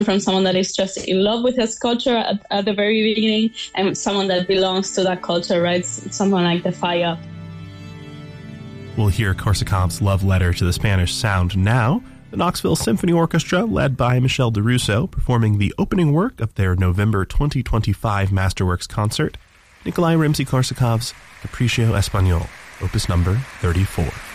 from someone that is just in love with his culture at the very beginning, and someone that belongs to that culture, right? Someone like the fire. We'll hear Korsakov's love letter to the Spanish sound now. The Knoxville Symphony Orchestra, led by Michel DeRusso, performing the opening work of their November 2025 Masterworks concert, Nikolai Rimsky-Korsakov's Capriccio Espagnol, opus number 34.